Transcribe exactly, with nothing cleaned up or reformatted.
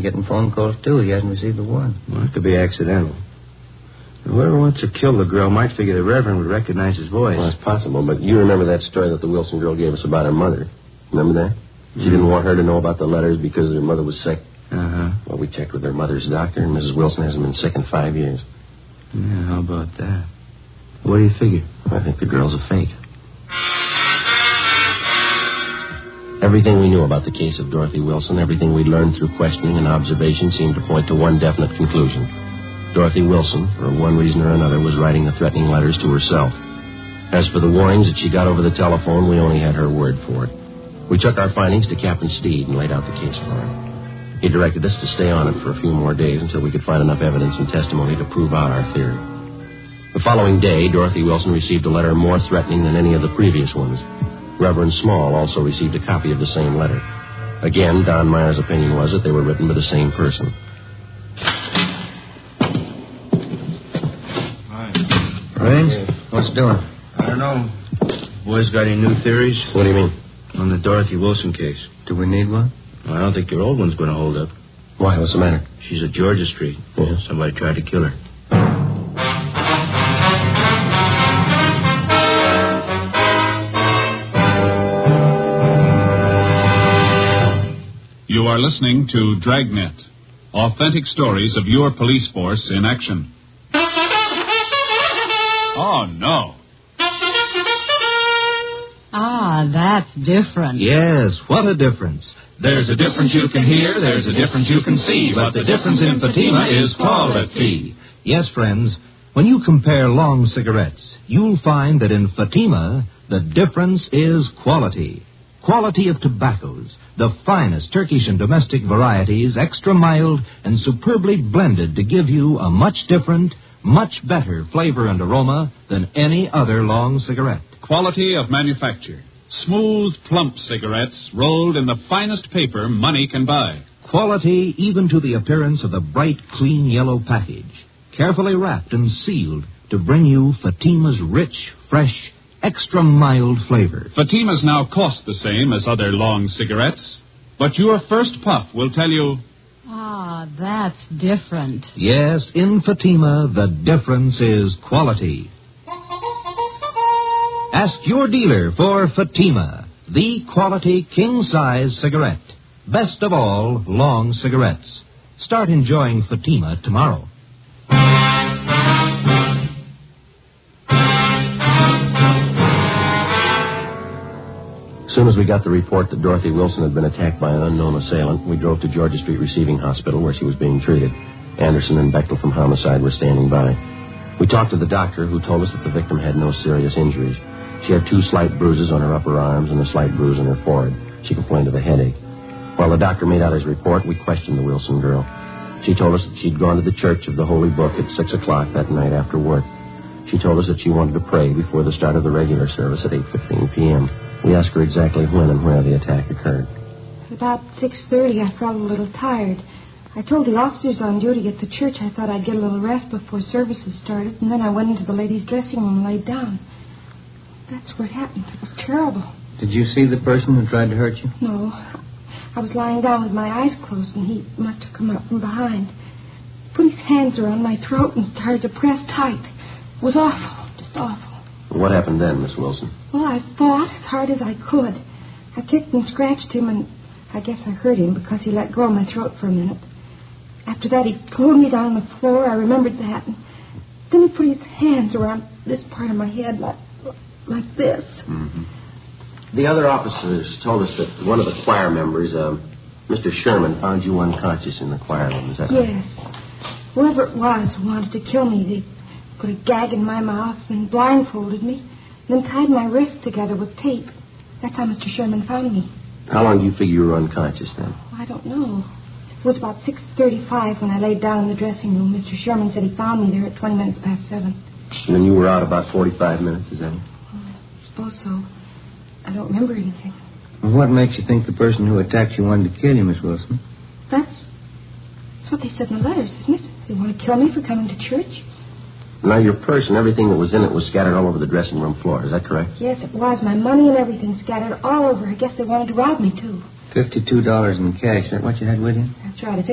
getting phone calls, too. He hasn't received a one. Well, it could be accidental. Whoever wants to kill the girl might figure the Reverend would recognize his voice. Well, it's possible, but you remember that story that the Wilson girl gave us about her mother. Remember that? She mm. didn't want her to know about the letters because her mother was sick. Uh-huh. Well, we checked with her mother's doctor, and Missus Wilson hasn't been sick in five years. Yeah, how about that? What do you figure? I think the girl's a fake. Everything we knew about the case of Dorothy Wilson, everything we'd learned through questioning and observation seemed to point to one definite conclusion. Dorothy Wilson, for one reason or another, was writing the threatening letters to herself. As for the warnings that she got over the telephone, we only had her word for it. We took our findings to Captain Steed and laid out the case for him. He directed us to stay on it for a few more days until we could find enough evidence and testimony to prove out our theory. The following day, Dorothy Wilson received a letter more threatening than any of the previous ones. Reverend Small also received a copy of the same letter. Again, Don Meyer's opinion was that they were written by the same person. Rains? What's doing? I don't know. Boys got any new theories? What do you mean? On the Dorothy Wilson case. Do we need one? Well, I don't think your old one's going to hold up. Why? What's the matter? She's at Georgia Street. Yeah. Somebody tried to kill her. You are listening to Dragnet, authentic stories of your police force in action. Oh, no. Ah, that's different. Yes, what a difference. There's a difference you can hear, there's a difference you can see, but the difference in Fatima is quality. Yes, friends, when you compare long cigarettes, you'll find that in Fatima, the difference is quality. Quality of tobaccos, the finest Turkish and domestic varieties, extra mild and superbly blended to give you a much different, much better flavor and aroma than any other long cigarette. Quality of manufacture. Smooth, plump cigarettes rolled in the finest paper money can buy. Quality even to the appearance of the bright, clean yellow package. Carefully wrapped and sealed to bring you Fatima's rich, fresh, extra mild flavor. Fatimas now cost the same as other long cigarettes, but your first puff will tell you... Ah, that's different. Yes, in Fatima, the difference is quality. Ask your dealer for Fatima, the quality king-size cigarette. Best of all, long cigarettes. Start enjoying Fatima tomorrow. As soon as we got the report that Dorothy Wilson had been attacked by an unknown assailant, we drove to Georgia Street Receiving Hospital where she was being treated. Anderson and Bechtel from Homicide were standing by. We talked to the doctor, who told us that the victim had no serious injuries. She had two slight bruises on her upper arms and a slight bruise on her forehead. She complained of a headache. While the doctor made out his report, we questioned the Wilson girl. She told us that she'd gone to the Church of the Holy Book at six o'clock that night after work. She told us that she wanted to pray before the start of the regular service at eight fifteen p.m. We asked her exactly when and where the attack occurred. About six thirty, I felt a little tired. I told the officers on duty at the church I thought I'd get a little rest before services started, and then I went into the ladies' dressing room and laid down. That's what happened. It was terrible. Did you see the person who tried to hurt you? No. I was lying down with my eyes closed, and he must have come up from behind. Put his hands around my throat and started to press tight. It was awful, just awful. What happened then, Miss Wilson? Well, I fought as hard as I could. I kicked and scratched him, and I guess I hurt him because he let go of my throat for a minute. After that, he pulled me down on the floor. I remembered that. And then he put his hands around this part of my head like, like this. Mm-hmm. The other officers told us that one of the choir members, uh, Mister Sherman, found you unconscious in the choir room. Is that right? Yes. Whoever it was who wanted to kill me, they put a gag in my mouth and blindfolded me, then tied my wrists together with tape. That's how Mister Sherman found me. How long do you figure you were unconscious then? Oh, I don't know. It was about six thirty-five when I laid down in the dressing room. Mister Sherman said he found me there at twenty minutes past seven. And then you were out about forty-five minutes, is that it? Oh, I suppose so. I don't remember anything. Well, what makes you think the person who attacked you wanted to kill you, Miss Wilson? That's, that's what they said in the letters, isn't it? They want to kill me for coming to church? Now, your purse and everything that was in it was scattered all over the dressing room floor. Is that correct? Yes, it was. My money and everything scattered all over. I guess they wanted to rob me, too. Fifty-two dollars in cash. Is that what you had with you? That's right.